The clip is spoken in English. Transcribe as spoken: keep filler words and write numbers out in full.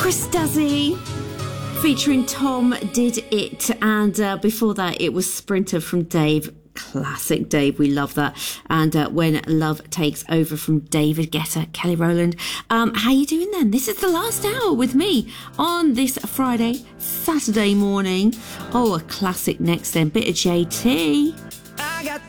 Chris Dazzy featuring Tom Did It, and uh, before that it was Sprinter from Dave. Classic Dave, we love that. And uh, When Love Takes Over from David Guetta, Kelly Rowland. Um, how you doing then? This is the last hour with me on this Friday, Saturday morning. Oh, a classic next then, bit of J T.